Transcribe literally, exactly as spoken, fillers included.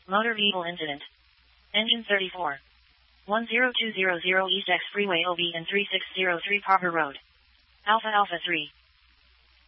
Motor vehicle incident. Engine thirty-four. one zero two zero zero East X Freeway O B and three six zero three Parker Road. Alpha Alpha three.